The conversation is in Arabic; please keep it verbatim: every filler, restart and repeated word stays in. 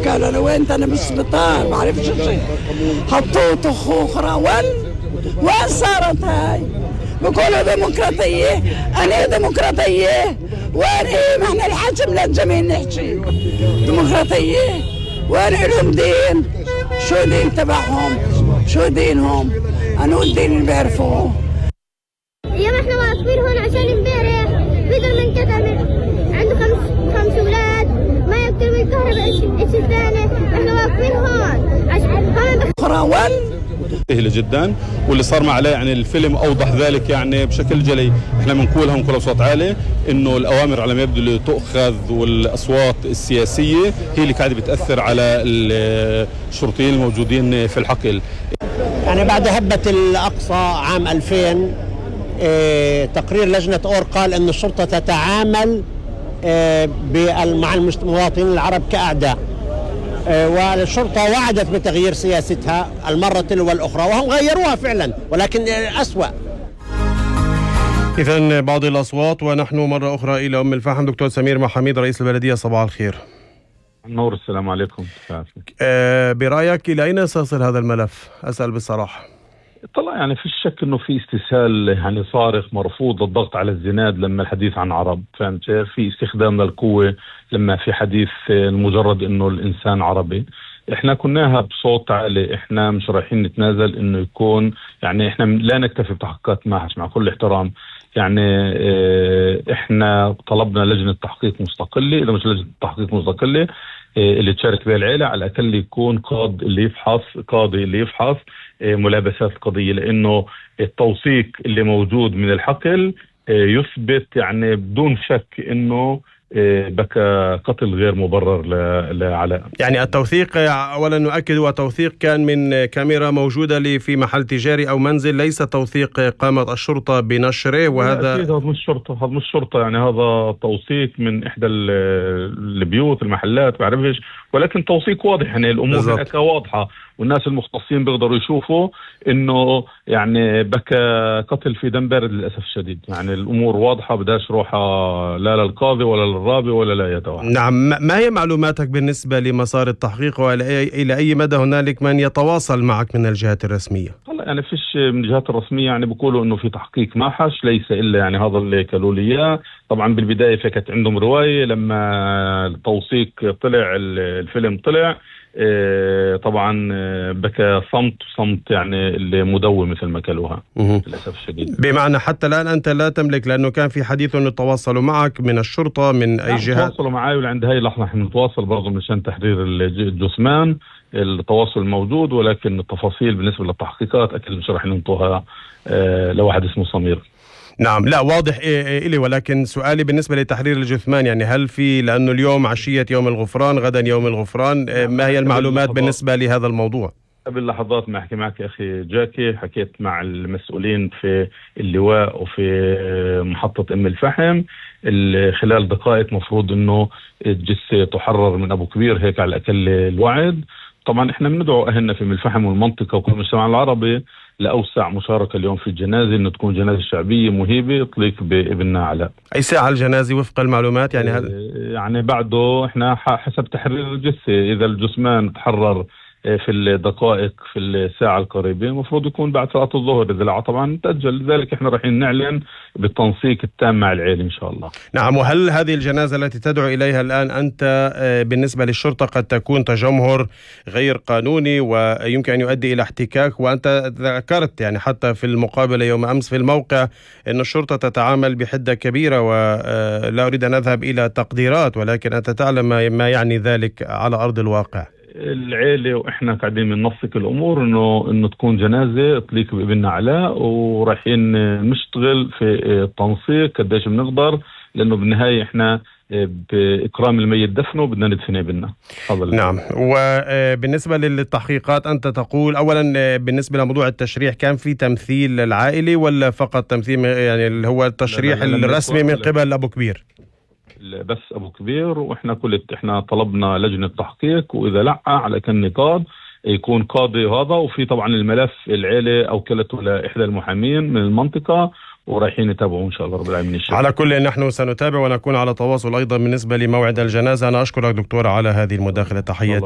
قالوا له وين انا بالسبيطار ما عرفش شيء. حطوه طخ اخرى وين وين صارت هاي؟ بقولوا ديمقراطيه، انا ديمقراطيه وين ايه؟ ما احنا الحاكم للجميع نحكي ديمقراطيه وين لهم دين؟ شو دين تبعهم؟ شو دينهم؟ انو الدين اللي بيعرفوه؟ يا ما احنا واقفين هون عشان امبارح بدل من كذا عنده خمس خمس اولاد ما يقدر الكهرباء ايش ثاني، احنا واقفين هون عشان هون وين مستهلة جدا، واللي صار مع علاء يعني الفيلم اوضح ذلك يعني بشكل جلي. احنا بنقولها بنقولها بصوت عالي انه الاوامر على ما يبدو اللي تؤخذ والاصوات السياسيه هي اللي قاعده بتاثر على الشرطيين الموجودين في الحقل. يعني بعد هبه الاقصى عام ألفين اه تقرير لجنه اور قال ان الشرطه تتعامل اه مع المواطنين العرب كاعداء، والشرطة وعدت بتغيير سياستها المرة تلو الأخرى وهم غيروها فعلا ولكن أسوأ. إذن بعض الأصوات ونحن مرة أخرى إلى أم الفحم. دكتور سمير محميد رئيس البلدية، صباح الخير. نور، السلام عليكم. أه برأيك إلى أين سيصل هذا الملف؟ أسأل بصراحة. طلع يعني في الشك انه في استسهال يعني صارخ مرفوض للضغط على الزناد لما الحديث عن عرب، فهمت؟ في استخدام للقوه لما في حديث المجرد انه الانسان عربي. احنا كناها بصوت عالي، احنا مش رايحين نتنازل انه يكون يعني احنا لا نكتفي بتحقيقات ماحش مع كل احترام. يعني اه احنا طلبنا لجنه تحقيق مستقله، اذا مش لجنه تحقيق مستقله اه اللي تشارك بها العيله على الاقل يكون قاضي اللي يفحص قاضي اللي يفحص ملابسات القضية، لأنه التوثيق اللي موجود من الحقل يثبت يعني بدون شك أنه بكى قتل غير مبرر لعلاء. يعني التوثيق أولا نؤكد هو توثيق كان من كاميرا موجودة لي في محل تجاري أو منزل، ليس توثيق قامت الشرطة بنشره. وهذا أكيد هذا مش شرطة، هذا مش شرطة، يعني هذا توثيق من إحدى البيوت المحلات بعرفش، ولكن توثيق واضح. يعني الأمور هناك واضحة والناس المختصين بيقدروا يشوفوا انه يعني بكى قتل في دم بارد للاسف الشديد. يعني الامور واضحه، بداش روحها لا للقاضي ولا للرابي ولا لا يتوقع. نعم، ما هي معلوماتك بالنسبه لمسار التحقيق والى اي مدى هنالك من يتواصل معك من الجهات الرسميه؟ والله يعني فيش من الجهات الرسميه، يعني بيقولوا انه في تحقيق ماحش، ليس الا يعني هذا اللي قالوا لي اياه. طبعا بالبدايه فكت عندهم روايه، لما التوثيق طلع الفيلم طلع طبعا بكى صمت صمت يعني اللي مدوي مثل ما قالوها للاسف الشديد. بمعنى حتى الان انت لا تملك، لانه كان في حديث انه تواصلوا معك من الشرطه من اي جهه؟ تواصلوا معي، ولعند هاي اللحظه احنا نتواصل برضه مشان تحرير الجثمان، التواصل موجود، ولكن التفاصيل بالنسبه للتحقيقات اكيد مش راح ننطوها لواحد اسمه سمير. نعم، لا واضح إلي، ولكن سؤالي بالنسبة لتحرير الجثمان، يعني هل في، لأنه اليوم عشية يوم الغفران غدا يوم الغفران، ما هي المعلومات بالنسبة لهذا الموضوع؟ قبل لحظات ما أحكي معك يا أخي جاكي، حكيت مع المسؤولين في اللواء وفي محطة أم الفحم، خلال دقائق مفروض أنه الجثة تحرر من أبو كبير، هيك على الأقل الوعد. طبعا احنا بندعو أهلنا في أم الفحم والمنطقة وكل المجتمع العربي لأوسع مشاركة اليوم في الجنازة، إنه تكون جنازة شعبية مهيبة تليق بابننا علاء. أي ساعة الجنازة وفق المعلومات؟ يعني هل يعني بعده إحنا حسب تحرير الجثة، إذا الجثمان تحرر في الدقائق في الساعة القريبة المفروض يكون بعد صلاة الظهر، إذا لا طبعا تأجل. لذلك إحنا رايحين نعلن بالتنسيق التام مع العيلة إن شاء الله. نعم، وهل هذه الجنازة التي تدعو إليها الآن أنت بالنسبة للشرطة قد تكون تجمهر غير قانوني ويمكن أن يؤدي إلى احتكاك؟ وأنت ذكرت يعني حتى في المقابلة يوم أمس في الموقع أن الشرطة تتعامل بحدة كبيرة، ولا أريد أن أذهب إلى تقديرات، ولكن أنت تعلم ما يعني ذلك على أرض الواقع. العيلة وإحنا قاعدين بننسق الأمور إنه إنه تكون جنازة تليق بابننا علاء، ورايحين نشتغل في التنسيق قديش بنقدر، لأنه بالنهاية إحنا بإكرام الميت دفنه بدنا ندفنه بنا. نعم، وبالنسبة للتحقيقات أنت تقول أولا بالنسبة لموضوع التشريح كان في تمثيل العائلي ولا فقط تمثيل يعني اللي هو التشريح الرسمي من قبل أبو كبير؟ بس ابو كبير، واحنا كل احنا طلبنا لجنه تحقيق، واذا لا على كان نقاض يكون قاضي هذا. وفي طبعا الملف العيله اوكلته لاحدى المحامين من المنطقه ورايحين يتابعوا ان شاء الله رب العالمين. على كل نحن سنتابع ونكون على تواصل ايضا بالنسبه لموعد الجنازه. انا اشكرك دكتور على هذه المداخله، تحياتي.